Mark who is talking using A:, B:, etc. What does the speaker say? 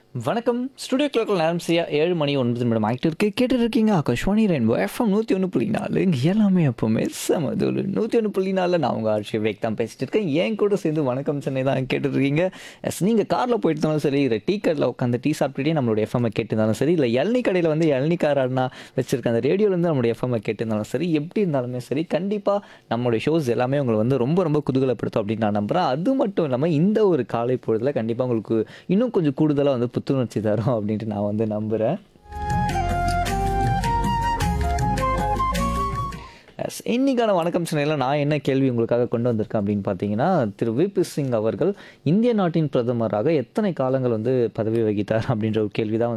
A: வணக்கம். ஸ்டுடியோ கிளாக்கில் நேரம் சரியா 7 மணி 9 நிமிடம் ஆகிட்டு இருக்கு. கேட்டுட்டு இருக்கீங்க ஆகாஷ்வாணி ரெயின்போ எஃப்எம் 101.4. இங்க எல்லாமே எப்பவுமே செமதூளு. 101.4 நான் உங்க ஆர்ஜி விவேக் தான் பேசிட்டு இருக்கேன். என் கூட சேர்ந்து வணக்கம் சென்னை தான் கேட்டுட்டு இருக்கீங்க. எஸ், நீங்க கார்ல போயிட்டு இருந்தாலும் சரி, இல்லை டீ கடையில் உட்காந்து டீ சாப்பிட்டுட்டே நம்மளோட எஃப்எம் கேட்டு இருந்தாலும் சரி, இல்லை இளநீ கடையில் வந்து இளநீக்கார அண்ணா வச்சிருக்க அந்த ரேடியோலேருந்து நம்மளுடைய எஃப்எம் கேட்டு இருந்தாலும் சரி, எப்படி இருந்தாலுமே சரி, கண்டிப்பாக நம்மளுடைய ஷோஸ் எல்லாமே உங்களை வந்து ரொம்ப ரொம்ப குதூகலப்படுத்தும் அப்படின்னு நான் நம்புறேன். அது மட்டும் இல்லாமல் இந்த ஒரு காலை பொழுதுல கண்டிப்பாக உங்களுக்கு இன்னும் கொஞ்சம் கூடுதலா வந்து புத்துணர்ச்சி தரும் அப்படின்ட்டு நான் வந்து நம்புறேன். எஸ், இன்னைக்கான வணக்கம் சென்னையில் நான் என்ன கேள்வி உங்களுக்காக கொண்டு வந்திருக்கேன் அப்படின்னு பார்த்தீங்கன்னா, திரு விபி சிங் அவர்கள் இந்திய நாட்டின் பிரதமராக எத்தனை காலங்கள் வந்து பதவி வகித்தார் அப்படின்ற ஒரு கேள்வி தான்